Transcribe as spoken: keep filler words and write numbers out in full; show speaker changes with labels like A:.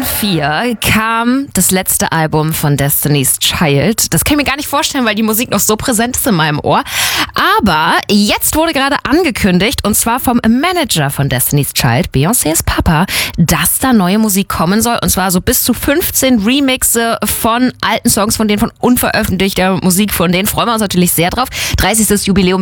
A: zweitausendvier kam das letzte Album von Destiny's Child. Das kann ich mir gar nicht vorstellen, weil die Musik noch so präsent ist in meinem Ohr. Aber jetzt wurde gerade angekündigt, und zwar vom Manager von Destiny's Child, Beyoncés Papa, dass da neue Musik kommen soll. Und zwar so bis zu fünfzehn Remixe von alten Songs, von denen von unveröffentlichter Musik, von denen freuen wir uns natürlich sehr drauf. dreißigstes Jubiläum